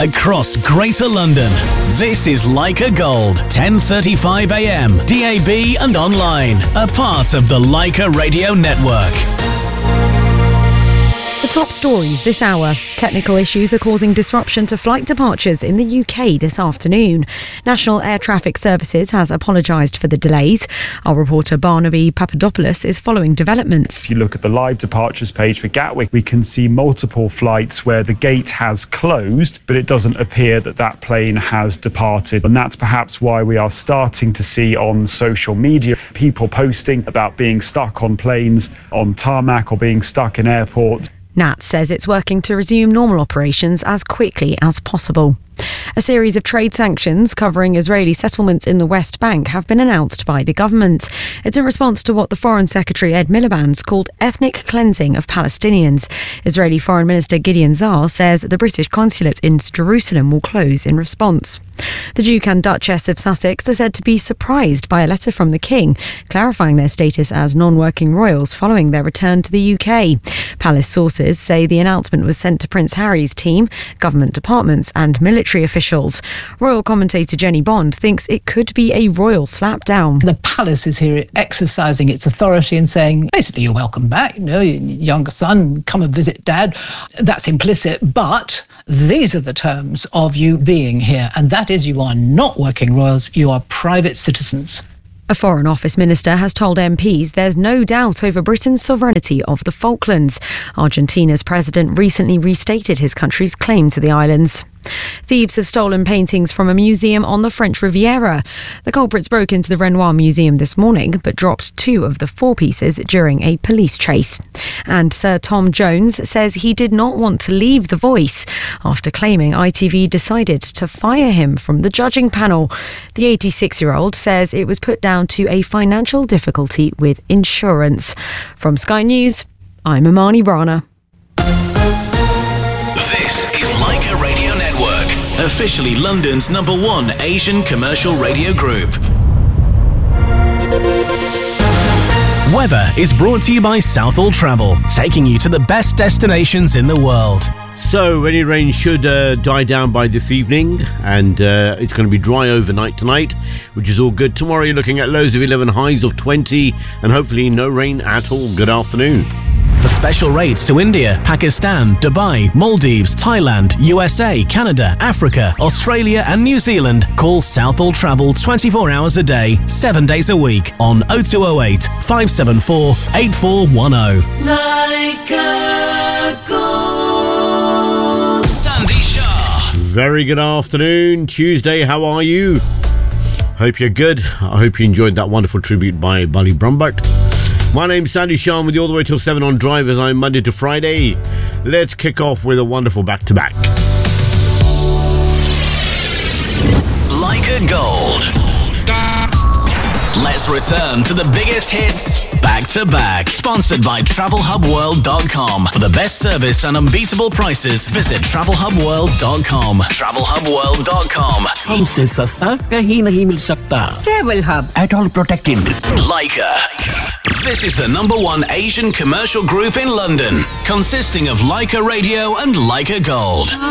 across Greater London. This is Leica Gold, 10:35 a.m, DAB and online. A part of the Leica Radio Network. The top stories this hour. Technical issues are causing disruption to flight departures in the UK this afternoon. National Air Traffic Services has apologised for the delays. Our reporter Barnaby Papadopoulos is following developments. If you look at the live departures page for Gatwick, we can see multiple flights where the gate has closed, but it doesn't appear that that plane has departed. And that's perhaps why we are starting to see on social media people posting about being stuck on planes, on tarmac, or being stuck in airports. NATS says it's working to resume normal operations as quickly as possible. A series of trade sanctions covering Israeli settlements in the West Bank have been announced by the government. It's in response to what the Foreign Secretary Ed Miliband's called ethnic cleansing of Palestinians. Israeli Foreign Minister Gideon Saar says the British consulate in Jerusalem will close in response. The Duke and Duchess of Sussex are said to be surprised by a letter from the King, clarifying their status as non-working royals following their return to the UK. Palace sources say the announcement was sent to Prince Harry's team, government departments and military officials. Royal commentator Jenny Bond thinks it could be a royal slapdown. The palace is here exercising its authority and saying, basically, you're welcome back, your younger son, come and visit dad. That's implicit, but these are the terms of you being here, and that is you are not working royals, you are private citizens. A Foreign Office minister has told MPs there's no doubt over Britain's sovereignty of the Falklands. Argentina's president recently restated his country's claim to the islands. Thieves have stolen paintings from a museum on the French Riviera. The culprits broke into the Renoir Museum this morning, but dropped 2 of the 4 pieces during a police chase. And Sir Tom Jones says he did not want to leave The Voice after claiming ITV decided to fire him from the judging panel. The 86-year-old says it was put down to a financial difficulty with insurance. From Sky News, I'm Imani Rana. This is Leica Radio Network, officially London's #1 Asian commercial radio group. Weather is brought to you by Southall Travel, taking you to the best destinations in the world. So, any rain should die down by this evening, and it's going to be dry overnight tonight, which is all good. Tomorrow you're looking at lows of 11, highs of 20, and hopefully no rain at all. Good afternoon. For special rates to India, Pakistan, Dubai, Maldives, Thailand, USA, Canada, Africa, Australia and New Zealand, call Southall Travel 24 hours a day, 7 days a week on 0208 574 8410. Leica Gold. Sandy Shah. Very good afternoon. Tuesday, how are you? Hope you're good. I hope you enjoyed that wonderful tribute by Bully Brumbart. My name's Sandy Shah. I'm with you all the way till 7 on Drive as I'm Monday to Friday. Let's kick off with a wonderful back-to-back. Leica Gold. Let's return to the biggest hits back-to-back. Sponsored by TravelHubWorld.com. For the best service and unbeatable prices, visit TravelHubWorld.com. TravelHubWorld.com. हमसे सस्ता कहीं नहीं मिल सकता. Travel Hub. At all protected. Leica. This is the #1 Asian commercial group in London, consisting of Leica Radio and Leica Gold.